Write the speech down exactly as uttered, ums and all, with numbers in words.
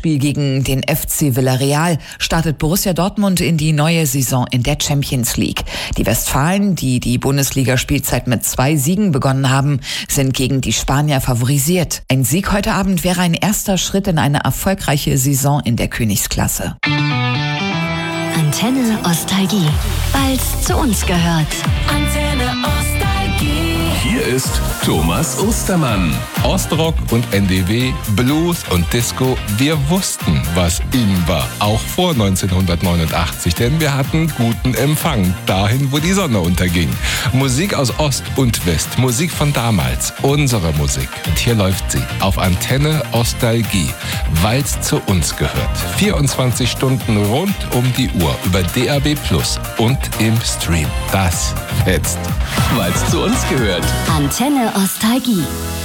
Heimspiel gegen den F C Villarreal startet Borussia Dortmund in die neue Saison in der Champions League. Die Westfalen, die die Bundesligaspielzeit mit zwei Siegen begonnen haben, sind gegen die Spanier favorisiert. Ein Sieg heute Abend wäre ein erster Schritt in eine erfolgreiche Saison in der Königsklasse. Antenne Ostalgie, weil's zu uns gehört. Antenne Ostalgie. Hier ist Thomas Ostermann. Ostrock und N D W, Blues und Disco, wir wussten, was in war, auch vor neunzehnhundertneunundachtzig, denn wir hatten guten Empfang, dahin, wo die Sonne unterging. Musik aus Ost und West, Musik von damals, unsere Musik. Und hier läuft sie auf Antenne Ostalgie, weil's zu uns gehört. vierundzwanzig Stunden rund um die Uhr über D A B Plus und im Stream. Das fetzt, weil's zu uns gehört. Antenne Ostalgie.